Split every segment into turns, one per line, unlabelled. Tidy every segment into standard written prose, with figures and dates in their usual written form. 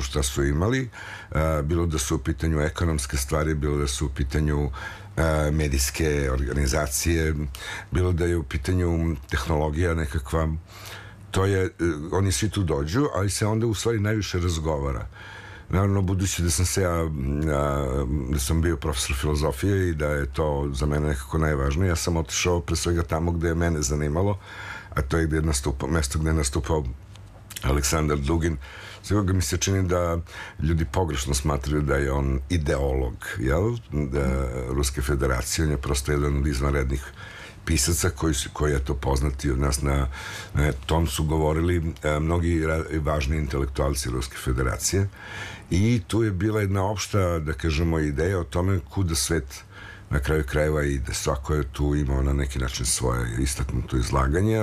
šta su imali, bilo da su u pitanju ekonomske stvari, bilo da su u pitanju medijske organizacije, bilo da je u pitanju tehnologija nekakva. Oni svi tu dođu, ali se onda u stvari najviše razgovara. Naravno, budući da da sam bio profesor filozofije i da je to za mene nekako najvažnije, ja sam otišao pre svega tamo gde je mene zanimalo, a to je mesto gde je nastupao Aleksandar Dugin. Sve mi se čini da ljudi pogrešno smatraju da je on ideolog, Ruske federacije. On je prosto jedan od izvanrednih pisaca koji je to poznati od nas. Na tom su govorili mnogi važni intelektualci Ruske federacije i tu je bila jedna opšta, da kažemo, ideja o tome kuda svet na kraju krajeva ide. Svako je tu imao na neki način svoje istaknuto izlaganje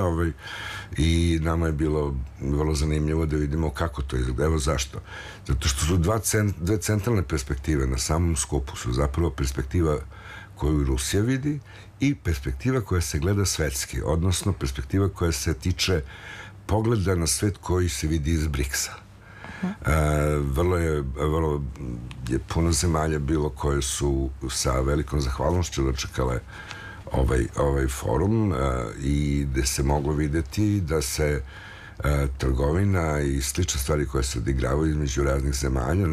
i nama je bilo vrlo zanimljivo da vidimo kako to izgleda. Evo zašto. Zato što su dve centralne perspektive na samom skupu su zapravo perspektiva koju Rusija vidi i perspektiva koja se gleda svetski, odnosno perspektiva koja se tiče pogleda na svet koji se vidi iz BRICS-a. Vrlo je puno zemalja bilo koje su sa velikom zahvalnošću dočekale ovaj forum i gde se moglo videti da se trgovina i slične stvari koje se odigravaju između raznih zemalja,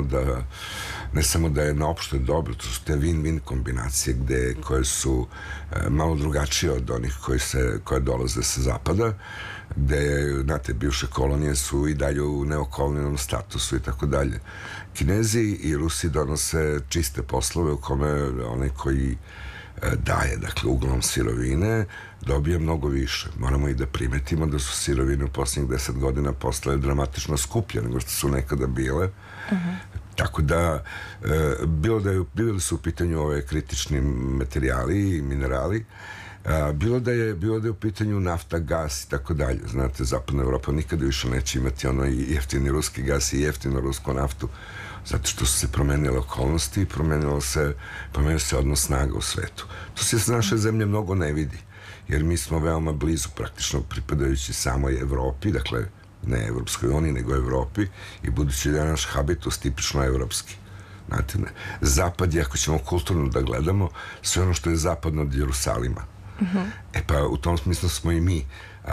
ne samo da je na opšte dobro, to su te win-win kombinacije koje su malo drugačije od onih koje dolaze sa zapada, gde, znate, bivše kolonije su i dalje u neokolonijalnom statusu i tako dalje. Kinezi i Rusi donose čiste poslove u kome onaj koji daje, dakle, uglavnom sirovine, dobije mnogo više. Moramo i da primetimo da su sirovine u posljednjih 10 godina postale dramatično skuplje nego što su nekada bile. Tako da, bilo da su u pitanju ove kritični materijali i minerali, bilo da je u pitanju nafta, gas i tako dalje. Znate, Zapadna Evropa nikada više neće imati ono jeftini ruski gas i jeftinu rusku naftu, zato što su se promenile okolnosti i promenio se odnos snaga u svetu. To se s naše zemlje mnogo ne vidi, jer mi smo veoma blizu, praktično pripadajući samoj Evropi, dakle, ne Evropskoj uniji, nego Evropi, i budući da je naš habitus tipično evropski. Znate, zapad je, ako ćemo kulturno da gledamo, sve ono što je zapadno od Jerusalima. Pa u tom smislu smo i mi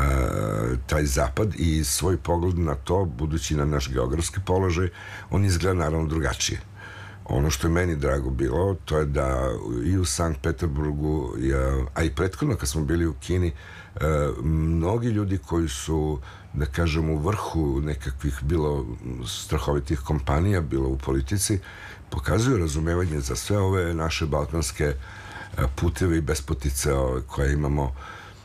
taj zapad i svoj pogled na to, budući na naš geografski položaj, on izgleda naravno drugačije. Ono što je meni drago bilo, to je da i u Sankt Peterburgu, a i prethodno kad smo bili u Kini, mnogi ljudi koji su, da kažem, u vrhu nekakvih bilo strahovitih kompanija, bilo u politici, pokazuju razumevanje za sve ove naše balkanske puteve i bespotice koje imamo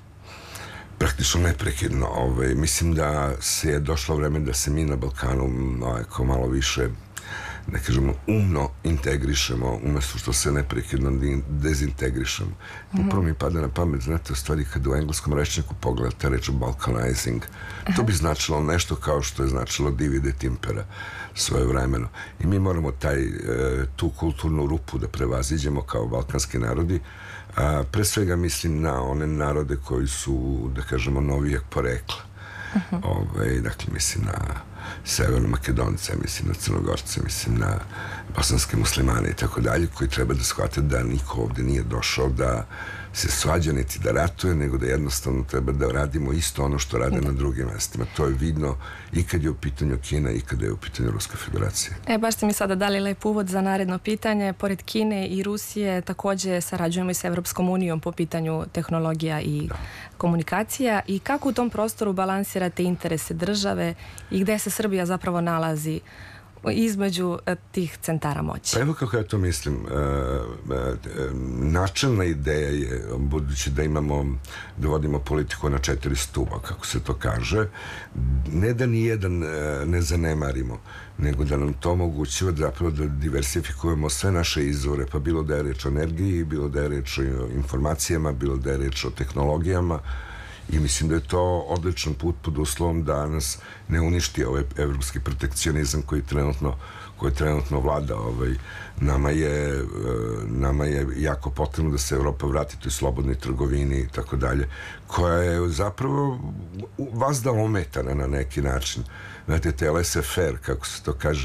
praktično neprekidno. Mislim da se je došlo vreme da se mi na Balkanu malo više, da kažemo, umno integrišemo, umesto što se neprekidno dezintegrišemo. Upravo mi pada na pamet, znate, u stvari kad u engleskom rečniku pogledate reč balkanizing, to bi značilo nešto kao što je značilo divide timpera svojevremeno. I mi moramo tu kulturnu rupu da prevaziđemo kao balkanski narodi. Pre svega mislim na one narode koji su, da kažemo, novijeg porekla. Dakle, mislim na Severno Makedonce, mislim na Crnogorce, mislim na bosanske muslimane i tako dalje, koji treba da shvate da niko ovde nije došao da se svađa niti da ratuje, nego da jednostavno treba da radimo isto ono što rade na drugim mestima. To je vidno i kad je u pitanju Kina i kad je u pitanju Ruska federacija.
Baš ste mi sada dali lep uvod za naredno pitanje. Pored Kine i Rusije takođe sarađujemo i sa Evropskom unijom po pitanju tehnologija i komunikacija. I kako u tom prostoru balansirate interese države i gde se Srbija zapravo nalazi između tih centara moći?
Evo kako ja to mislim. Načelna ideja je, budući da vodimo politiku na 4 stuba, kako se to kaže, ne da ni jedan ne zanemarimo, nego da nam to omogućava zapravo da diversifikujemo sve naše izvore, pa bilo da je reč o energiji, bilo da je reč o informacijama, bilo da je reč o tehnologijama. I mislim da je to odličan put pod uslovom da nas ne uništi ovaj evropski protekcionizam koji trenutno vlada. Nama je jako potrebno da se Evropa vrati toj slobodnoj trgovini i tako dalje, koja je zapravo vazda ometana na neki način. Znate, te laissez-faire, kako se to kaže,